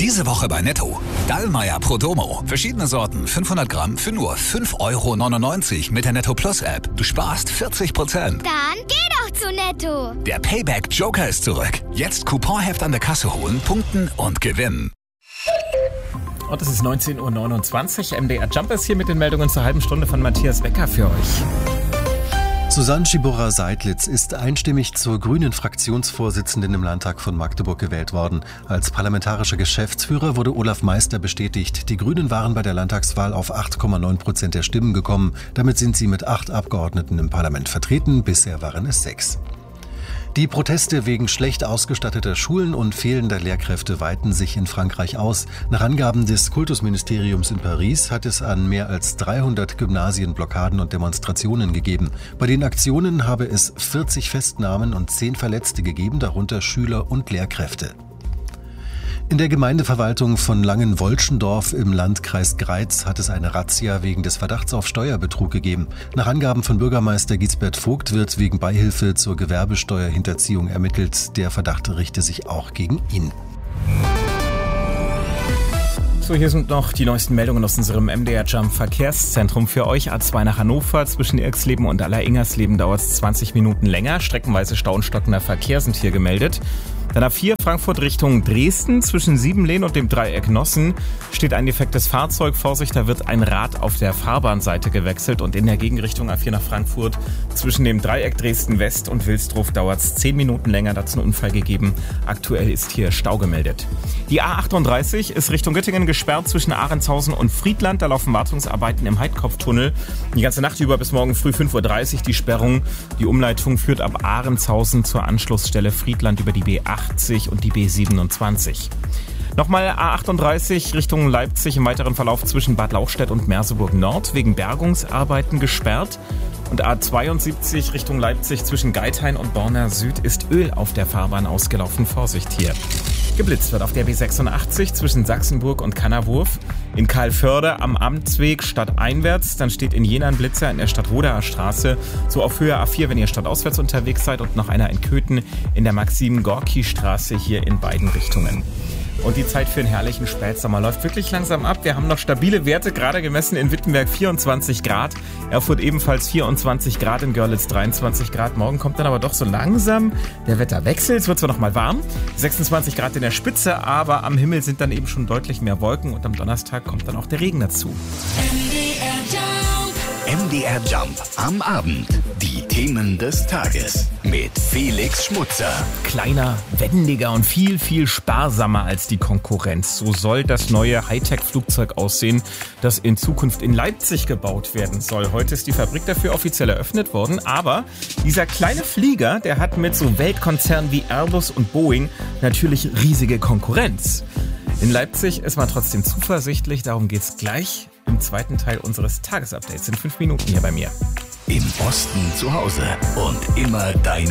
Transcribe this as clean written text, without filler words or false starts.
Diese Woche bei Netto. Dallmayr Pro Domo. Verschiedene Sorten, 500 Gramm für nur 5,99 € mit der Netto Plus App. Du sparst 40%. Dann geh doch zu Netto. Der Payback Joker ist zurück. Jetzt Couponheft an der Kasse holen, punkten und gewinnen. Und es ist 19:29 Uhr. MDR Jump ist hier mit den Meldungen zur halben Stunde von Matthias Becker für euch. Susanne Schiburra-Seidlitz ist einstimmig zur Grünen-Fraktionsvorsitzenden im Landtag von Magdeburg gewählt worden. Als parlamentarischer Geschäftsführer wurde Olaf Meister bestätigt. Die Grünen waren bei der Landtagswahl auf 8,9% der Stimmen gekommen. Damit sind sie mit 8 Abgeordneten im Parlament vertreten. Bisher waren es 6. Die Proteste wegen schlecht ausgestatteter Schulen und fehlender Lehrkräfte weiten sich in Frankreich aus. Nach Angaben des Kultusministeriums in Paris hat es an mehr als 300 Gymnasien Blockaden und Demonstrationen gegeben. Bei den Aktionen habe es 40 Festnahmen und 10 Verletzte gegeben, darunter Schüler und Lehrkräfte. In der Gemeindeverwaltung von Langenwolschendorf im Landkreis Greiz hat es eine Razzia wegen des Verdachts auf Steuerbetrug gegeben. Nach Angaben von Bürgermeister Gisbert Vogt wird wegen Beihilfe zur Gewerbesteuerhinterziehung ermittelt. Der Verdacht richte sich auch gegen ihn. So, hier sind noch die neuesten Meldungen aus unserem MDR Jump Verkehrszentrum für euch. A2 nach Hannover, zwischen Irxleben und Alleringgersleben dauert es 20 Minuten länger. Streckenweise Stau und stockender Verkehr sind hier gemeldet. Dann A4 Frankfurt Richtung Dresden, zwischen Siebenlehn und dem Dreieck Nossen steht ein defektes Fahrzeug. Vorsicht, da wird ein Rad auf der Fahrbahnseite gewechselt. Und in der Gegenrichtung A4 nach Frankfurt, zwischen dem Dreieck Dresden West und Wilsdruf dauert es 10 Minuten länger. Da hat es einen Unfall gegeben. Aktuell ist hier Stau gemeldet. Die A38 ist Richtung Göttingen gesperrt zwischen Ahrentshausen und Friedland. Da laufen Wartungsarbeiten im Heidkopftunnel. Die ganze Nacht über bis morgen früh 5:30 Uhr die Sperrung. Die Umleitung führt ab Ahrentshausen zur Anschlussstelle Friedland über die B80 und die B27. Nochmal A38 Richtung Leipzig im weiteren Verlauf zwischen Bad Lauchstädt und Merseburg Nord wegen Bergungsarbeiten gesperrt. Und A72 Richtung Leipzig zwischen Geithain und Borna Süd ist Öl auf der Fahrbahn ausgelaufen. Vorsicht hier. Geblitzt wird auf der B86 zwischen Sachsenburg und Kannerwurf. In Karlsförde am Amtsweg stadteinwärts. Dann steht in Jena ein Blitzer in der Stadtrodaer Straße. So auf Höhe A4, wenn ihr stadtauswärts unterwegs seid. Und noch einer in Köthen in der Maxim-Gorki-Straße hier in beiden Richtungen. Und die Zeit für einen herrlichen Spätsommer läuft wirklich langsam ab. Wir haben noch stabile Werte, gerade gemessen in Wittenberg 24 Grad. Erfurt ebenfalls 24 Grad, in Görlitz 23 Grad. Morgen kommt dann aber doch so langsam der Wetterwechsel. Es wird zwar noch mal warm, 26 Grad in der Spitze, aber am Himmel sind dann eben schon deutlich mehr Wolken. Und am Donnerstag kommt dann auch der Regen dazu. MDR Jump am Abend. Die Themen des Tages mit Felix Schmutzer. Kleiner, wendiger und viel, viel sparsamer als die Konkurrenz. So soll das neue Hightech-Flugzeug aussehen, das in Zukunft in Leipzig gebaut werden soll. Heute ist die Fabrik dafür offiziell eröffnet worden, aber dieser kleine Flieger, der hat mit so Weltkonzernen wie Airbus und Boeing natürlich riesige Konkurrenz. In Leipzig ist man trotzdem zuversichtlich, darum geht's gleich im zweiten Teil unseres Tagesupdates in 5 Minuten hier bei mir. Im Osten zu Hause und immer deine